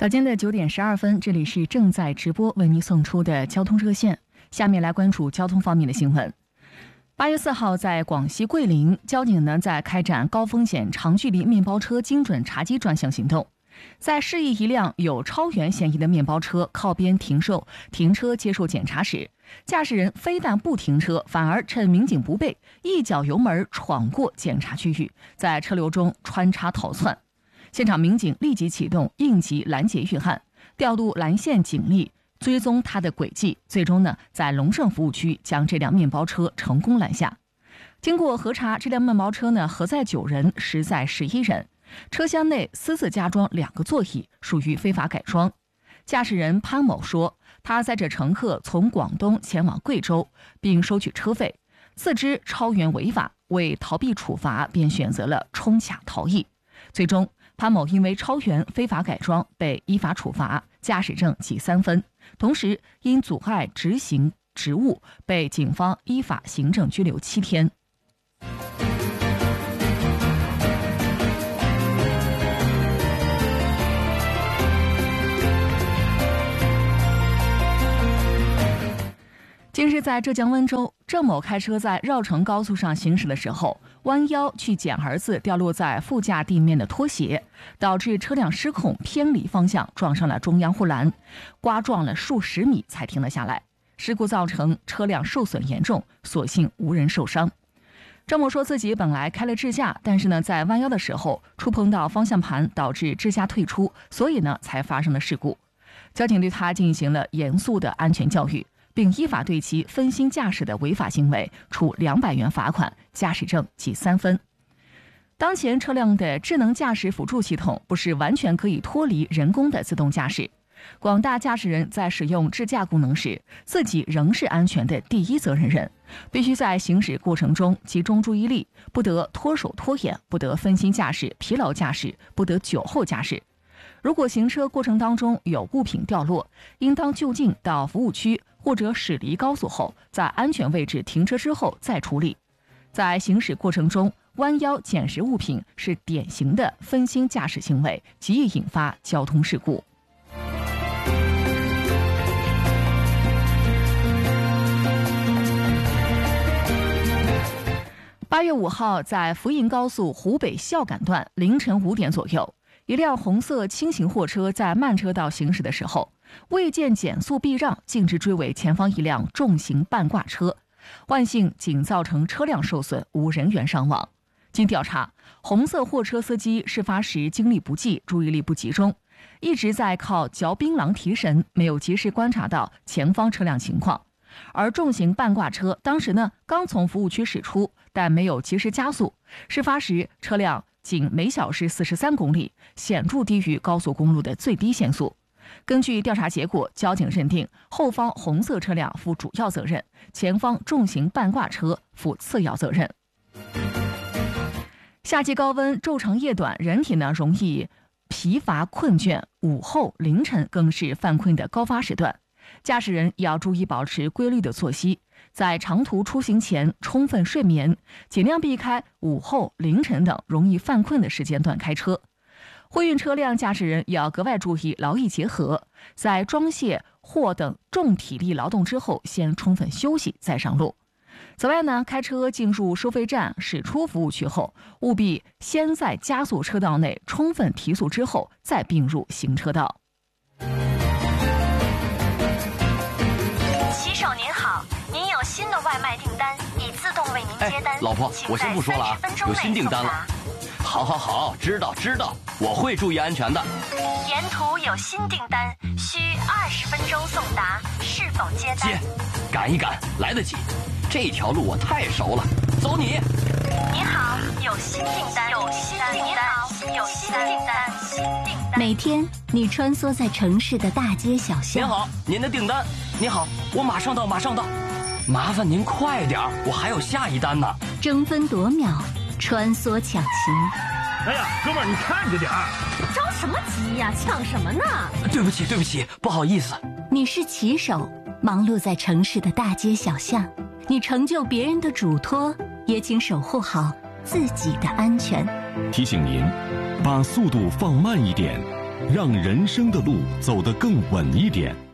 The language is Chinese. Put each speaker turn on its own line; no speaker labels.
早间的9点12分，这里是正在直播为您送出的交通热线。下面来关注交通方面的新闻。8月4号，在广西桂林，交警呢在开展高风险长距离面包车精准查缉专项行动，在示意一辆有超员嫌疑的面包车靠边停车接受检查时，驾驶人非但不停车，反而趁民警不备，一脚油门闯过检查区域，在车流中穿插逃窜。现场民警立即启动应急拦截预案，调度蓝线警力追踪他的轨迹，最终呢在龙胜服务区将这辆面包车成功拦下。经过核查，这辆面包车呢核载9人，实载11人，车厢内私自加装2个座椅，属于非法改装。驾驶人潘某说，他载着乘客从广东前往贵州，并收取车费，自知超员违法，为逃避处罚，便选择了冲卡逃逸。最终潘某因为超员非法改装被依法处罚，驾驶证记3分，同时因阻碍执行职务被警方依法行政拘留7天。近日在浙江温州，郑某开车在绕城高速上行驶的时候，弯腰去捡儿子掉落在副驾地面的拖鞋，导致车辆失控偏离方向，撞上了中央护栏，刮撞了数十米才停了下来。事故造成车辆受损严重，所幸无人受伤。郑某说自己本来开了支架，但是呢在弯腰的时候触碰到方向盘，导致支架退出，所以呢才发生了事故。交警对他进行了严肃的安全教育，并依法对其分心驾驶的违法行为处200元罚款，驾驶证记3分。当前车辆的智能驾驶辅助系统不是完全可以脱离人工的自动驾驶，广大驾驶人在使用智驾功能时，自己仍是安全的第一责任人，必须在行驶过程中集中注意力，不得脱手脱眼，不得分心驾驶、疲劳驾驶，不得酒后驾驶。如果行车过程当中有物品掉落，应当就近到服务区或者驶离高速后，在安全位置停车之后再处理。在行驶过程中弯腰捡拾物品是典型的分心驾驶行为，极易引发交通事故。8月5号，在福银高速湖北孝感段凌晨5点左右，一辆红色轻型货车在慢车道行驶的时候，未见减速避让，径直追尾前方一辆重型半挂车，万幸仅造成车辆受损，无人员伤亡。经调查，红色货车司机事发时精力不济，注意力不集中，一直在靠嚼槟榔提神，没有及时观察到前方车辆情况。而重型半挂车当时呢刚从服务区驶出，但没有及时加速，事发时车辆仅每小时43公里，显著低于高速公路的最低限速。根据调查结果，交警认定后方红色车辆负主要责任，前方重型半挂车负次要责任。夏季高温，昼长夜短，人体呢容易疲乏困倦，午后凌晨更是犯困的高发时段。驾驶人也要注意保持规律的作息，在长途出行前充分睡眠，尽量避开午后、凌晨等容易犯困的时间段开车。货运车辆驾驶人也要格外注意劳逸结合，在装卸货等重体力劳动之后，先充分休息再上路。此外呢，开车进入收费站、驶出服务区后，务必先在加速车道内充分提速之后，再并入行车道。
骑手您好，您有新的外卖订单，已自动为您接单。
老婆，我先不说了啊，有新订单了。好，知道，我会注意安全的。
沿途有新订单，需20分钟送达，是否接单？
接，赶一赶，来得及。这条路我太熟了，走你。
您好，有新订单，
每天你穿梭在城市的大街小巷。
您好，您的订单。您好，我马上到。麻烦您快点，我还有下一单呢。
争分夺秒，穿梭抢行。
哎呀，哥们儿，你看着点儿！
着什么急呀？抢什么呢？
对不起，不好意思。
你是骑手，忙碌在城市的大街小巷，你成就别人的嘱托，也请守护好自己的安全。
提醒您，把速度放慢一点， 让人生的路走得更稳一点。